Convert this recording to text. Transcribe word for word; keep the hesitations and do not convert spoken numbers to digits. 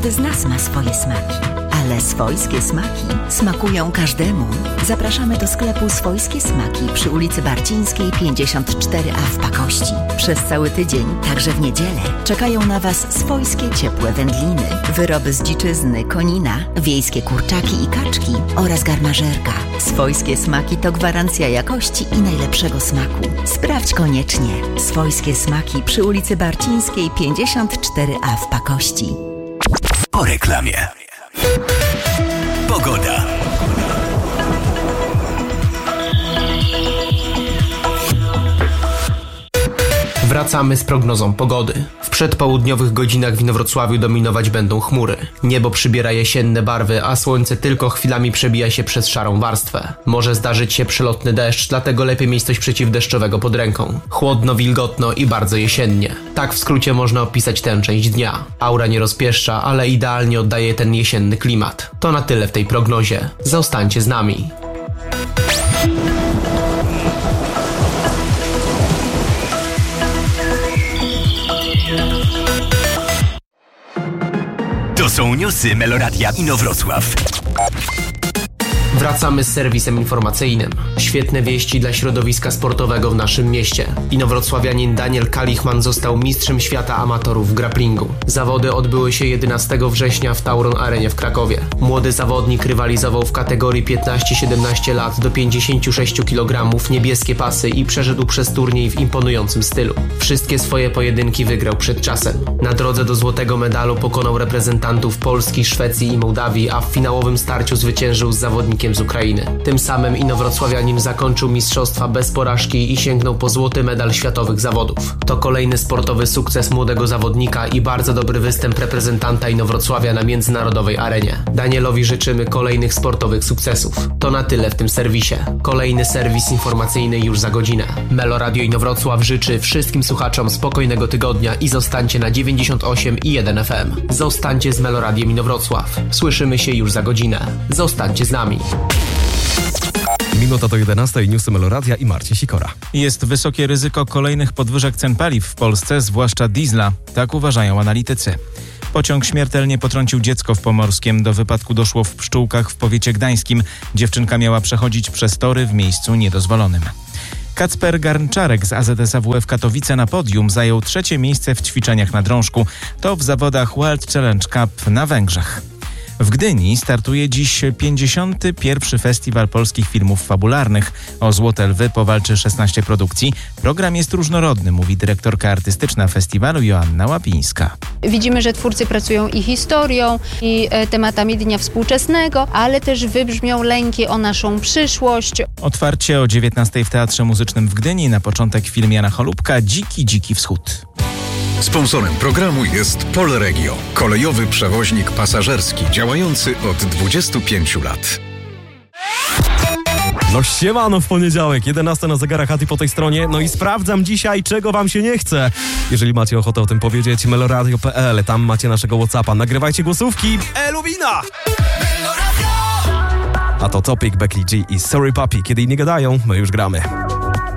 Każdy z nas ma swoje smaki, ale swojskie smaki smakują każdemu. Zapraszamy do sklepu Swojskie Smaki przy ulicy Barcińskiej pięćdziesiąt cztery A w Pakości. Przez cały tydzień, także w niedzielę, czekają na Was swojskie ciepłe wędliny, wyroby z dziczyzny, konina, wiejskie kurczaki i kaczki oraz garmażerka. Swojskie Smaki to gwarancja jakości i najlepszego smaku. Sprawdź koniecznie. Swojskie Smaki przy ulicy Barcińskiej pięćdziesiąt cztery A w Pakości. Po reklamie. Pogoda. Wracamy z prognozą pogody. W przedpołudniowych godzinach w Inowrocławiu dominować będą chmury. Niebo przybiera jesienne barwy, a słońce tylko chwilami przebija się przez szarą warstwę. Może zdarzyć się przelotny deszcz, dlatego lepiej mieć coś przeciwdeszczowego pod ręką. Chłodno, wilgotno i bardzo jesiennie. Tak w skrócie można opisać tę część dnia. Aura nie rozpieszcza, ale idealnie oddaje ten jesienny klimat. To na tyle w tej prognozie. Zostańcie z nami. To są newsy Meloradia Inowrocław. Wracamy z serwisem informacyjnym. Świetne wieści dla środowiska sportowego w naszym mieście. Inowrocławianin Daniel Kalichman został mistrzem świata amatorów w grapplingu. Zawody odbyły się jedenastego września w Tauron Arenie w Krakowie. Młody zawodnik rywalizował w kategorii piętnaście siedemnaście lat do pięćdziesiąt sześć kilogramów, niebieskie pasy i przeszedł przez turniej w imponującym stylu. Wszystkie swoje pojedynki wygrał przed czasem. Na drodze do złotego medalu pokonał reprezentantów Polski, Szwecji i Mołdawii, a w finałowym starciu zwyciężył z zawodnikiem z Ukrainy. Tym samym inowrocławianin zakończył mistrzostwa bez porażki i sięgnął po złoty medal światowych zawodów. To kolejny sportowy sukces młodego zawodnika i bardzo dobry występ reprezentanta Inowrocławia na międzynarodowej arenie. Danielowi życzymy kolejnych sportowych sukcesów. To na tyle w tym serwisie. Kolejny serwis informacyjny już za godzinę. Meloradio Inowrocław życzy wszystkim słuchaczom spokojnego tygodnia i zostańcie na dziewięćdziesiąt osiem i jeden F M. Zostańcie z Meloradiem Inowrocław. Słyszymy się już za godzinę. Zostańcie z nami. Minuta do jedenastej, newsy Meloradia i Marcin Sikora. Jest wysokie ryzyko kolejnych podwyżek cen paliw w Polsce, zwłaszcza diesla. Tak uważają analitycy. Pociąg śmiertelnie potrącił dziecko w Pomorskiem. Do wypadku doszło w Pszczółkach w powiecie gdańskim. Dziewczynka miała przechodzić przez tory w miejscu niedozwolonym. Kacper Garnczarek z A Z S A W F Katowice na podium zajął trzecie miejsce w ćwiczeniach na drążku. To w zawodach World Challenge Cup na Węgrzech. W Gdyni startuje dziś pięćdziesiąty pierwszy Festiwal Polskich Filmów Fabularnych. O Złote Lwy powalczy szesnaście produkcji. Program jest różnorodny, mówi dyrektorka artystyczna festiwalu Joanna Łapińska. Widzimy, że twórcy pracują i historią, i tematami dnia współczesnego, ale też wybrzmią lęki o naszą przyszłość. Otwarcie o dziewiętnastej w Teatrze Muzycznym w Gdyni. Na początek film Jana Cholubka Dziki, dziki wschód. Sponsorem programu jest Polregio, kolejowy przewoźnik pasażerski działający od dwudziestu pięciu lat. No siemano w poniedziałek, jedenasta na zegarach, a ty po tej stronie. No i sprawdzam dzisiaj, czego wam się nie chce. Jeżeli macie ochotę o tym powiedzieć, meloradio kropka p l, tam macie naszego WhatsAppa. Nagrywajcie głosówki. Elubina! A to Topic, Becky G i Sorry Papi. Kiedy inni gadają, my już gramy.